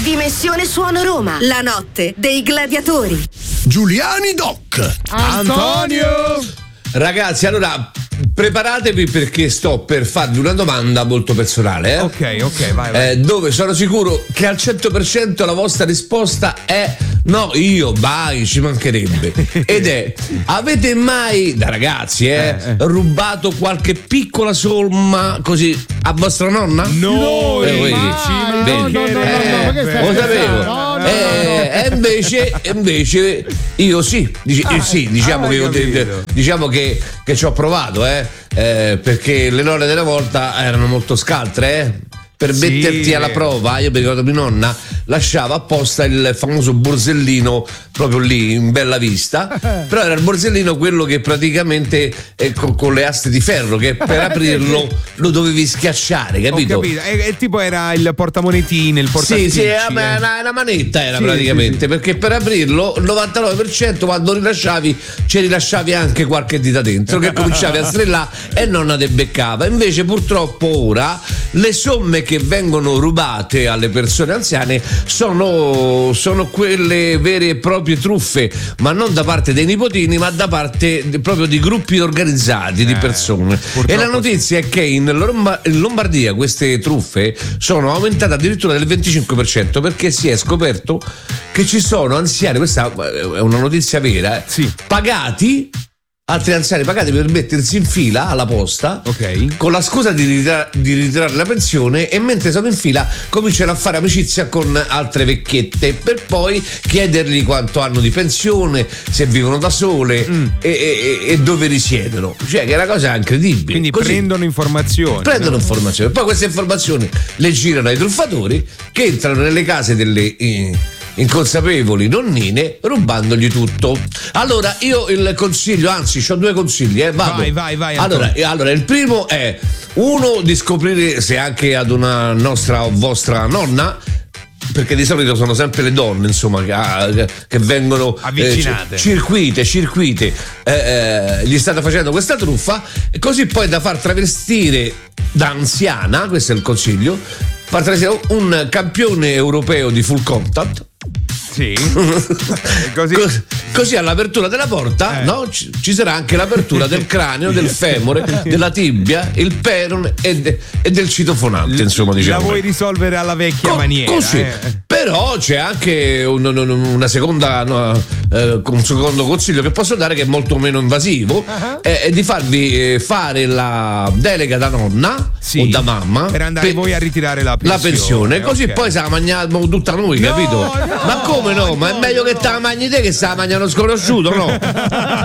Dimensione Suono Roma, la notte dei gladiatori. Giuliani Doc. Antonio. Ragazzi, allora preparatevi perché sto per farvi una domanda molto personale. Ok, vai. Dove sono sicuro che al 100% la vostra risposta è no, mai, ci mancherebbe. Ed è: avete mai, da ragazzi, rubato qualche piccola somma così a vostra nonna? No, lo sapevo. Invece io sì, diciamo che ci ho provato, perché le nonne della volta erano molto scaltre, per metterti alla prova. Io mi ricordo mia nonna lasciava apposta il famoso borsellino proprio lì in bella vista, però era il borsellino quello che praticamente con le aste di ferro, che per aprirlo lo dovevi schiacciare, capito? Ho capito. E tipo era il portamonetine, il portaspicci. Sì, una manetta era praticamente, perché per aprirlo il 99% quando rilasciavi ci rilasciavi anche qualche dita dentro che cominciavi a strillare e nonna te beccava. Invece purtroppo ora le somme che vengono rubate alle persone anziane sono quelle vere e proprie truffe, ma non da parte dei nipotini, ma da parte proprio di gruppi organizzati di persone. E la notizia è che in Lombardia queste truffe sono aumentate addirittura del 25%, perché si è scoperto che ci sono anziani, questa è una notizia vera, altri anziani pagati per mettersi in fila alla posta, con la scusa di ritirare la pensione, e mentre sono in fila cominciano a fare amicizia con altre vecchiette per poi chiedergli quanto hanno di pensione, se vivono da sole e dove risiedono. Cioè, che è una cosa incredibile. Quindi così prendono informazioni. Poi queste informazioni le girano ai truffatori, che entrano nelle case delle inconsapevoli nonnine rubandogli tutto. Allora io il consiglio, anzi c'ho due consigli, vado. Vai. Allora il primo è uno di scoprire se anche ad una nostra o vostra nonna, perché di solito sono sempre le donne, insomma, che vengono avvicinate, circuite, gli state facendo questa truffa, e così poi da far travestire da anziana, questo è il consiglio, far travestire un campione europeo di full contact. Sì. Così all'apertura della porta ci sarà anche l'apertura del cranio, del femore, della tibia, il perone e del citofonante, insomma, diciamo. La vuoi risolvere alla vecchia maniera. Così. Però c'è anche un secondo consiglio che posso dare, che è molto meno invasivo, è di farvi fare la delega da nonna o da mamma per andare voi a ritirare la pensione. Così poi se la mangiamo tutta noi, capito? Ma come no? Ma è meglio che te la mangi te che se la mangia uno sconosciuto, no?